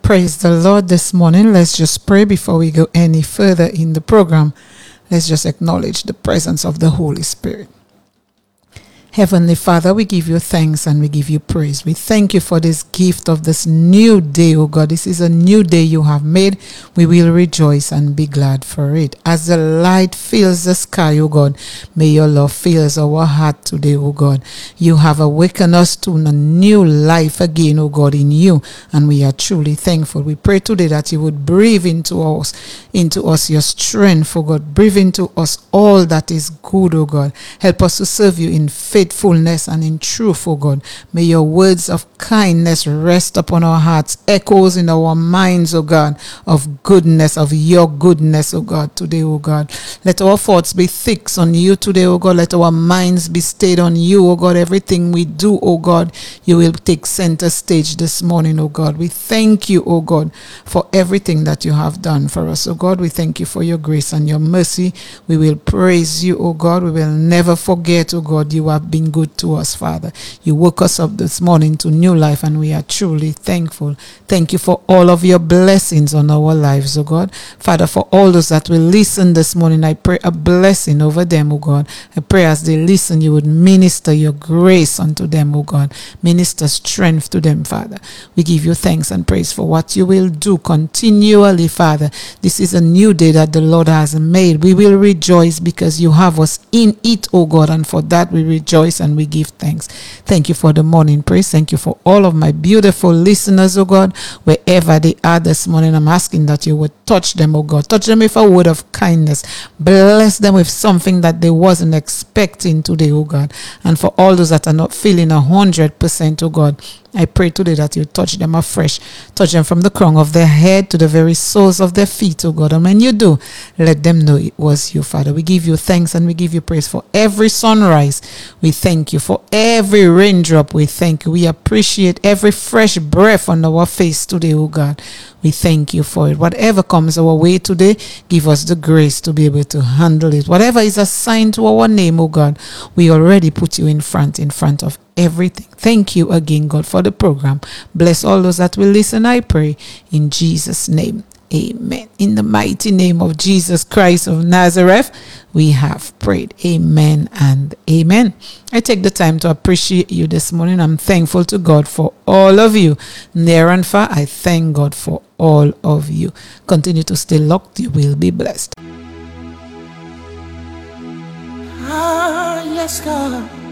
Praise the Lord this morning. Let's just pray before we go any further in the program. Let's just acknowledge the presence of the Holy Spirit. Heavenly Father, we give you thanks and we give you praise. We thank you for this gift of this new day, O God. This is a new day you have made. We will rejoice and be glad for it. As the light fills the sky, O God, may your love fill our heart today, O God. You have awakened us to a new life again, O God, in you, and we are truly thankful. We pray today that you would breathe into us your strength, O God. Breathe into us all that is good, O God. Help us to serve you in faithfulness and in truth, O God. May your words of kindness rest upon our hearts, echoes in our minds, O God, of goodness, of your goodness, O God, today, O God. Let our thoughts be fixed on you today, O God. Let our minds be stayed on you, O God. Everything we do, O God, you will take center stage this morning, O God. We thank you, O God, for everything that you have done for us, O God. We thank you for your grace and your mercy. We will praise you, O God. We will never forget, O God, you have been good to us, Father. You woke us up this morning to new life, and we are truly thankful. Thank you for all of your blessings on our lives, O God. Father, for all those that will listen this morning, I pray a blessing over them, O God. I pray as they listen, you would minister your grace unto them, O God. Minister strength to them, Father. We give you thanks and praise for what you will do continually, Father. This is a new day that the Lord has made. We will rejoice because you have us in it, O God, and for that we rejoice and we give thanks. Thank you for the morning praise. Thank you for all of my beautiful listeners, oh God, wherever they are this morning. I'm asking that you would touch them, oh God. Touch them with a word of kindness. Bless them with something that they wasn't expecting today, oh God. And for all those that are not feeling 100%, oh God, I pray today that you touch them afresh. Touch them from the crown of their head to the very soles of their feet, oh God. And when you do, let them know it was you, Father. We give you thanks and we give you praise for every sunrise. We thank you for every raindrop. We thank you. We appreciate every fresh breath on our face today, oh God. We thank you for it. Whatever comes our way today, give us the grace to be able to handle it. Whatever is assigned to our name, oh God, we already put you in front of everything. Thank you again, God, for the program. Bless all those that will listen, I pray, in Jesus' name. Amen. In the mighty name of Jesus Christ of Nazareth, we have prayed. Amen and amen. I take the time to appreciate you this morning. I'm thankful to God for all of you. Near and far, I thank God for all of you. Continue to stay locked. You will be blessed. Yes, God.